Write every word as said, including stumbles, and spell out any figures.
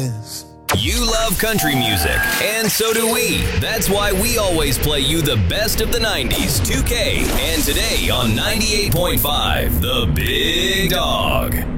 this. You love country music, and so do we. That's why we always play you the best of the nineties, two K, and today on ninety-eight point five, The Big Dog.